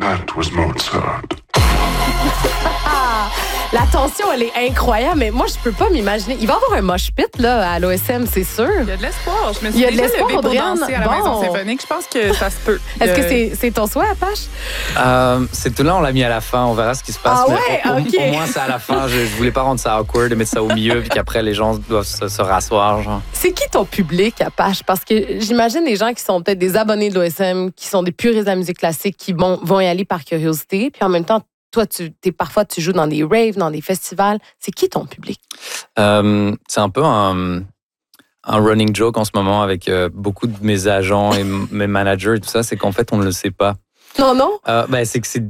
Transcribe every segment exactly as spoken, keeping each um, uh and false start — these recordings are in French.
That was Mozart. La tension, elle est incroyable, mais moi, je peux pas m'imaginer. Il va y avoir un mosh pit là, à l'O S M, c'est sûr. Il y a de l'espoir. Je me Il suis y a de déjà l'espoir, levée pour Audrey-Anne. danser à la Bon. Maison symphonique. Je pense que ça se peut. Est-ce Euh, que c'est, c'est ton souhait, Apache? Euh, c'est tout là, on l'a mis à la fin. On verra ce qui se passe. Ah mais ouais, au, au- ok. au moins, c'est à la fin. Je, je voulais pas rendre ça awkward, de mettre ça au milieu, puis qu'après, les gens doivent se, se rasseoir. Genre. C'est qui ton public, Apache? Parce que j'imagine des gens qui sont peut-être des abonnés de l'O S M, qui sont des puristes de la musique classique, qui vont, vont y aller par curiosité, puis en même temps, toi, tu, t'es, parfois, tu joues dans des raves, dans des festivals. C'est qui ton public? Euh, c'est un peu un, un running joke en ce moment avec euh, beaucoup de mes agents et m- mes managers et tout ça, c'est qu'en fait, on ne le sait pas. Non, non? Euh, ben, c'est que c'est,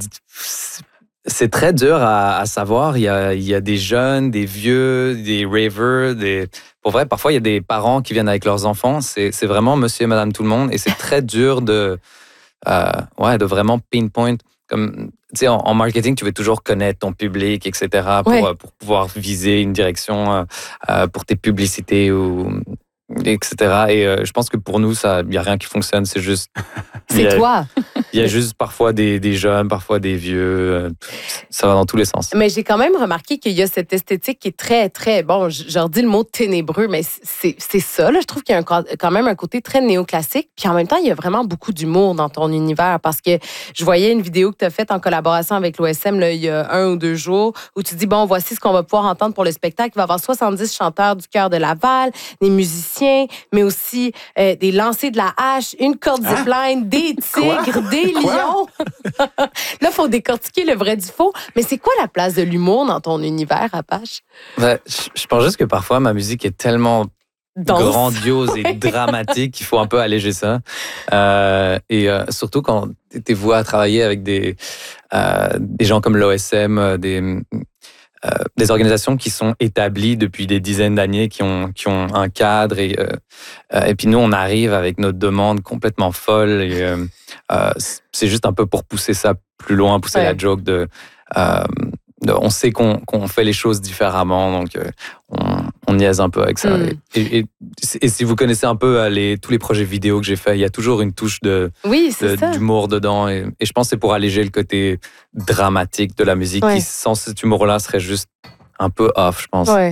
c'est très dur à, à savoir. Il y, a, il y a des jeunes, des vieux, des ravers. Des... Pour vrai, parfois, il y a des parents qui viennent avec leurs enfants. C'est, c'est vraiment monsieur et madame tout le monde. Et c'est très dur de, euh, ouais, de vraiment pinpoint. Comme, tu sais, en, en marketing, tu veux toujours connaître ton public, et cetera, pour, Ouais. euh, pour pouvoir viser une direction euh, euh, pour tes publicités, ou, et cetera. Et euh, je pense que pour nous, il n'y a rien qui fonctionne. C'est juste... il y C'est a- toi. Il y a juste parfois des, des jeunes, parfois des vieux. euh, Ça va dans tous les sens. Mais j'ai quand même remarqué qu'il y a cette esthétique qui est très, très, bon, je je redis le mot ténébreux, mais c'est, c'est ça, là. Je trouve qu'il y a un, quand même un côté très néoclassique. Puis en même temps, il y a vraiment beaucoup d'humour dans ton univers parce que je voyais une vidéo que tu as faite en collaboration avec l'O S M là, il y a un ou deux jours où tu dis, bon, voici ce qu'on va pouvoir entendre pour le spectacle. Il va y avoir soixante-dix chanteurs du Chœur de Laval, des musiciens, mais aussi euh, des lancers de la hache, une corde zipline, des tigres, des lions. Là, il faut décortiquer le vrai du faux. Mais c'est quoi la place de l'humour dans ton univers, Apache? Ouais, je, je pense juste que parfois, ma musique est tellement Danse. grandiose et dramatique qu'il faut un peu alléger ça. Euh, et euh, surtout quand tu es voué à travailler avec des, euh, des gens comme l'O S M, euh, des, euh, des organisations qui sont établies depuis des dizaines d'années, qui ont, qui ont un cadre. Et, euh, euh, et puis nous, on arrive avec notre demande complètement folle. Et, euh, euh, c'est juste un peu pour pousser ça plus loin, pousser Ouais. la joke de... Euh, de- on sait qu'on, qu'on fait les choses différemment, donc euh, on, on niaise un peu avec ça. Mm. Et, et, et si vous connaissez un peu euh, les, tous les projets vidéo que j'ai faits, il y a toujours une touche de, Oui, c'est de- ça. d'humour dedans. Et, et je pense que c'est pour alléger le côté dramatique de la musique, Ouais. qui sans cet humour-là serait juste un peu off, je pense. Ouais.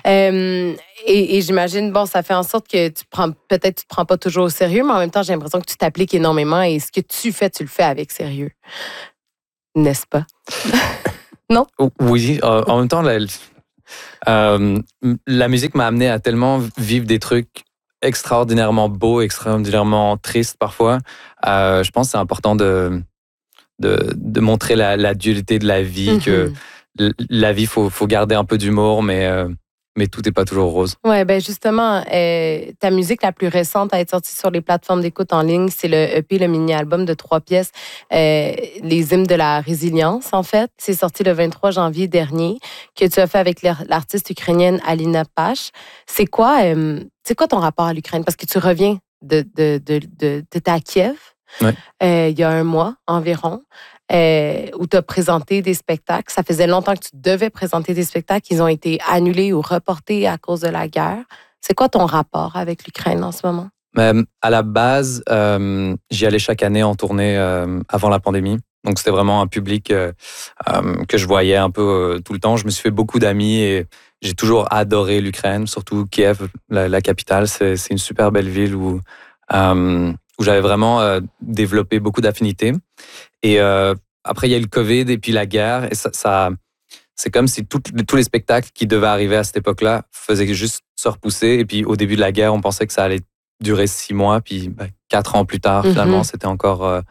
Euh, et, et j'imagine, bon, ça fait en sorte que tu prends, peut-être tu te prends pas toujours au sérieux, mais en même temps, j'ai l'impression que tu t'appliques énormément et ce que tu fais, tu le fais avec sérieux. N'est-ce pas? Oui, euh, en même temps, la, euh, la musique m'a amené à tellement vivre des trucs extraordinairement beaux, extraordinairement tristes parfois. Euh, je pense que c'est important de, de, de montrer la, la dualité de la vie, Mm-hmm. que l- la vie, il faut, faut garder un peu d'humour, mais, euh, mais tout n'est pas toujours rose. Oui, ben justement, euh, ta musique la plus récente à être sortie sur les plateformes d'écoute en ligne, c'est le E P, le mini-album de trois pièces, euh, Les hymnes de la résilience, en fait. C'est sorti le vingt-trois janvier dernier, que tu as fait avec l'ar- l'artiste ukrainienne Alina Pash. C'est quoi, euh, c'est quoi ton rapport à l'Ukraine? Parce que tu reviens de, de, de, de, de ta Kiev Ouais. euh, il y a un mois environ. Euh, où tu as présenté des spectacles. Ça faisait longtemps que tu devais présenter des spectacles. Ils ont été annulés ou reportés à cause de la guerre. C'est quoi ton rapport avec l'Ukraine en ce moment? Mais à la base, euh, j'y allais chaque année en tournée euh, avant la pandémie. Donc, c'était vraiment un public euh, euh, que je voyais un peu euh, tout le temps. Je me suis fait beaucoup d'amis et j'ai toujours adoré l'Ukraine, surtout Kiev, la, la capitale. C'est, c'est une super belle ville où, euh, où j'avais vraiment euh, développé beaucoup d'affinités. Et euh, après, il y a eu le COVID et puis la guerre. Et ça, ça c'est comme si tout, tous les spectacles qui devaient arriver à cette époque-là faisaient juste se repousser. Et puis, au début de la guerre, on pensait que ça allait durer six mois. Puis, ben, quatre ans plus tard, finalement, Mhm. c'était encore... Euh,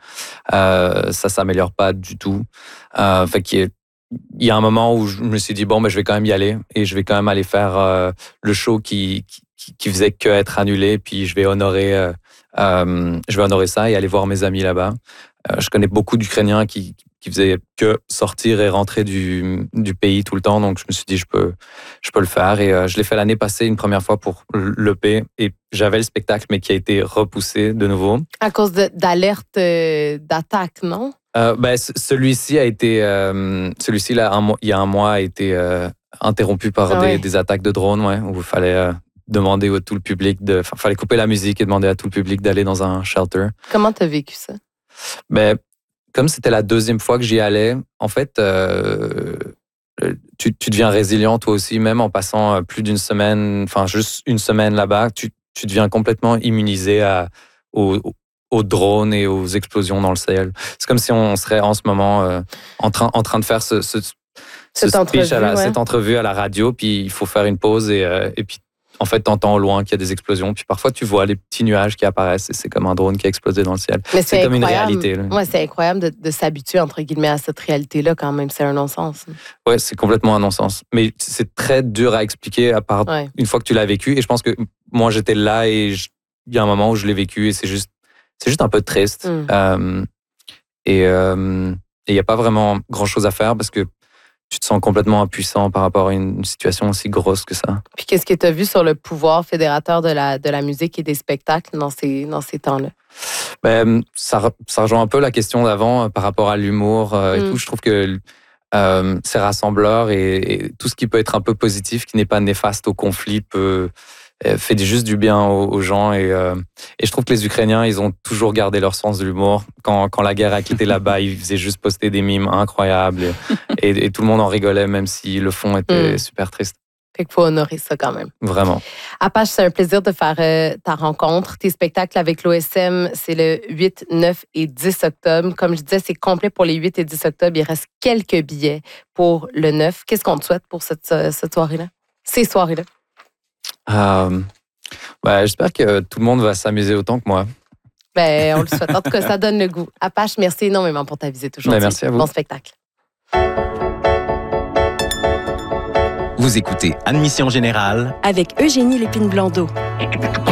euh, ça s'améliore pas du tout. Euh, fait qu'il y a, il y a un moment où je me suis dit, bon, ben, je vais quand même y aller. Et je vais quand même aller faire euh, le show qui, qui, qui faisait que être annulé. Puis, je vais honorer... Euh, euh, je vais honorer ça et aller voir mes amis là-bas. Euh, je connais beaucoup d'Ukrainiens qui, qui faisaient que sortir et rentrer du, du pays tout le temps. Donc, je me suis dit, je peux, je peux le faire. Et euh, je l'ai fait l'année passée une première fois pour l'E P. Et j'avais le spectacle, mais qui a été repoussé de nouveau. À cause de- d'alerte euh, d'attaque, non? Euh, ben, c- celui-ci a été... Euh, celui-ci, là, un mois- il y a un mois, a été euh, interrompu par Ah des, ouais. des attaques de drones, ouais, où il fallait... Euh, demander à tout le public de... Enfin, fallait couper la musique et demander à tout le public d'aller dans un shelter. Comment tu as vécu ça? Ben, comme c'était la deuxième fois que j'y allais, en fait, euh, tu, tu deviens résilient toi aussi, même en passant plus d'une semaine, enfin juste une semaine là-bas, tu, tu deviens complètement immunisé à, aux, aux drones et aux explosions dans le ciel. C'est comme si on serait en ce moment euh, en, train, en train de faire ce, ce, ce cette, entrevue, à la, ouais. cette entrevue à la radio, puis il faut faire une pause et, euh, et puis en fait, t'entends au loin qu'il y a des explosions. Puis parfois, tu vois les petits nuages qui apparaissent et c'est comme un drone qui a explosé dans le ciel. Mais c'est, c'est comme une réalité. Là. Ouais, c'est incroyable de, de s'habituer, entre guillemets, à cette réalité-là quand même. C'est un non-sens. Ouais, c'est complètement un non-sens. Mais c'est très dur à expliquer à part ouais. une fois que tu l'as vécu. Et je pense que moi, j'étais là et il y a un moment où je l'ai vécu et c'est juste, c'est juste un peu triste. Mm. Euh, et il euh, n'y a pas vraiment grand-chose à faire parce que tu te sens complètement impuissant par rapport à une situation aussi grosse que ça. Puis qu'est-ce que tu as vu sur le pouvoir fédérateur de la, de la musique et des spectacles dans ces, dans ces temps-là? Ben, ça, ça rejoint un peu la question d'avant par rapport à l'humour euh, et mm. tout. Je trouve que euh, c'est rassembleur et, et tout ce qui peut être un peu positif, qui n'est pas néfaste au conflit, peut, fait juste du bien aux, aux gens. Et, euh, et je trouve que les Ukrainiens, ils ont toujours gardé leur sens de l'humour. Quand, quand la guerre a quitté là-bas, ils faisaient juste poster des mimes incroyables. Et, et, et tout le monde en rigolait, même si le fond était mm. super triste. Fait qu'il faut honorer ça quand même. Vraiment. Apache, c'est un plaisir de faire euh, ta rencontre. Tes spectacles avec l'O S M, c'est le huit, neuf et dix octobre. Comme je disais, c'est complet pour les huit et dix octobre. Il reste quelques billets pour le neuf. Qu'est-ce qu'on te souhaite pour cette, cette soirée-là? Ces soirées-là? Euh, ben, j'espère que tout le monde va s'amuser autant que moi. Ben, on le souhaite. En tout cas, ça donne le goût. Apache, merci énormément pour ta visite aujourd'hui. Ben, merci à vous. Bon spectacle. Vous écoutez Admission Générale avec Eugénie Lépine-Blondeau.